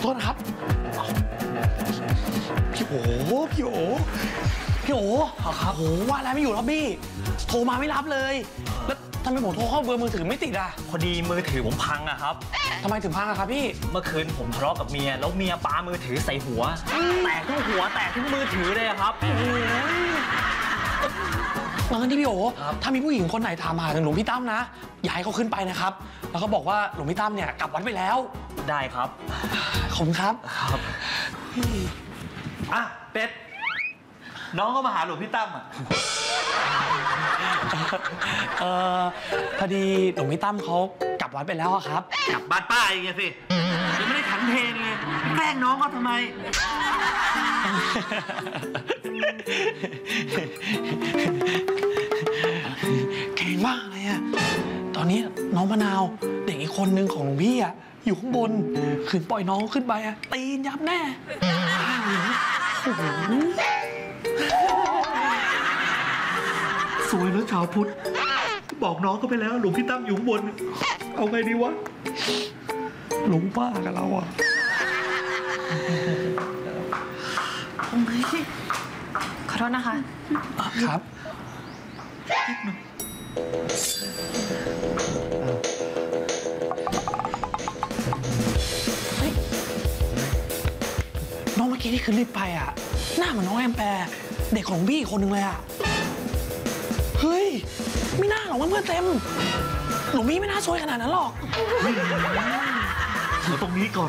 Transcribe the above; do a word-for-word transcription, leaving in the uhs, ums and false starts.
ษนะครับพี่โอ๋พี่โอ๋พี่โอ๋ครับโอ้ว่าแล้วไม่อยู่ล็อบบี้โทรมาไม่รับเลยแล้วทำไมผมโทรเข้าเบอร์มือถือไม่ติดอ่ะพอดีมือถือผมพังอะครับทำไมถึงพังอะครับพี่เมื่อคืนผมทะเลาะกับเมียแล้วเมียปามือถือใส่หัวแตกทั้งหัวแตกทั้งมือถือเลยครับงั้นที่พี่โอ๋ถ้ามีผู้หญิงคนไหนถามหาถึงหลวงพี่ตั้มนะอย่าให้เขาขึ้นไปนะครับแล้วก็บอกว่าหลวงพี่ตั้มเนี่ยกลับวัดไปแล้วได้ครับขอบคุณครับครับอ่ะเป็ดน้องก็มาหาหลวงพี่ตั้มอ่ะเออพอดีหลวงพี่ตั้มเขากลับวัดไปแล้วครับกลับบ้านป้าเองสิยังไม่ได้ขันเพลงเลยแกล้งน้องเขาทำไมเก่งมากเลยอะตอนนี้น้องมะนาวเด็กอีกคนนึงของหลวงพี่อะอยู่ข้างบนขืนปล่อยน้องขึ้นไปอะตีนยับแน่สวยนะชาวพุทธบอกน้องก็ไปแล้วหลวงพี่ตั้มอยู่ข้างบนเอาไงดีวะหลงบ้ากับเราอะขอโทษนะคะครับน้องเมื่อกี้ที่ขึ้นรีบไปอ่ะหน้าเหมือนน้องแอมแปร์เด็กของพี่คนหนึ่งเลยอ่ะเฮ้ยไม่น่าหรอกเพื่อนเต็มหลวงพี่ไม่น่าช่วยขนาดนั้นหรอกอยู่ตรงนี้ก่อน